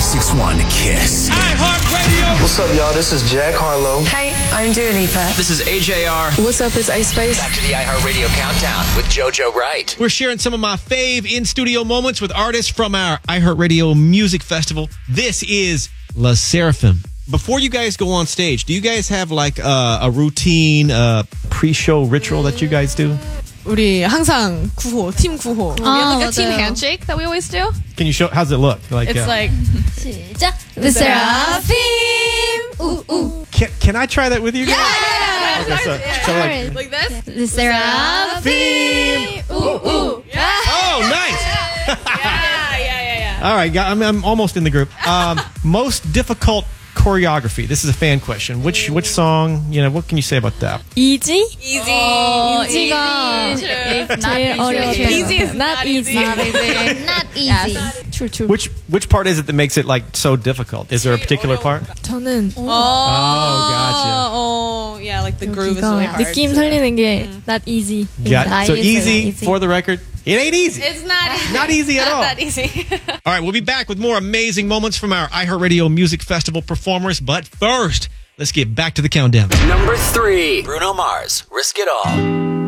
96.1 KISS. iHeartRadio. What's up, y'all? This is Jack Harlow. Hey, I'm Dua Lipa. This is AJR. What's up, it's Ice Spice. Back to the iHeartRadio Countdown with JoJo Wright. We're sharing some of my fave in-studio moments with artists from our iHeartRadio Music Festival. This is La Seraphim. Before you guys go on stage, do you guys have like a routine pre-show ritual that you guys do? 우리 항상 9호, 팀 9호. We have like a team 맞아요. handshake that we always do. Can you show? How's it look? Like, It's like 시작. The Seraphim. Ooh, ooh. can I try that with you guys? yeah. Okay, so like, Like this. The Seraphim. Ooh, ooh. oh, nice. Yeah. All right, I'm almost in the group. Most difficult choreography. This is a fan question. Which song? What can you say about that? Easy? Easy. easy가 제일 어려웠어요. Easy is not easy. Not easy. True. Which part is it that makes it like so difficult? Is there a particular part? 저는 gotcha. Oh, yeah, like the groove is really hard. 느낌 살리는 게 not easy. Got so easy for the record. It ain't easy. It's not easy. Not easy at all. Not easy. All right, we'll be back with more amazing moments from our iHeartRadio Music Festival performers. But first, let's get back to the countdown. Number 3, Bruno Mars, Risk It All.